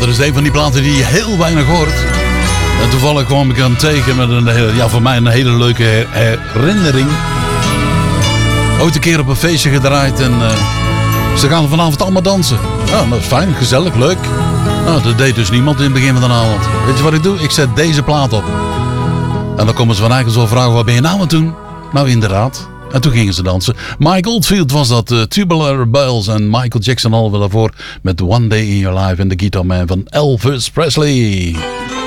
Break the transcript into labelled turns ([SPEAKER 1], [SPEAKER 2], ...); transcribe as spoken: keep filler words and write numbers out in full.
[SPEAKER 1] dat is een van die platen die je heel weinig hoort. En toevallig kwam ik hem tegen met een, ja, voor mij een hele leuke her- herinnering. Ooit een keer op een feestje gedraaid en uh, ze gaan vanavond allemaal dansen. Ja, dat is fijn, gezellig, leuk. Nou, dat deed dus niemand in het begin van de avond. Weet je wat ik doe? Ik zet deze plaat op. En dan komen ze van eigenlijk zo vragen, wat ben je nou aan het doen? Nou, inderdaad. En toen gingen ze dansen. Mike Oldfield was dat, uh, Tubular Bells en Michael Jackson hadden we daarvoor met One Day in Your Life en de Guitar Man van Elvis Presley.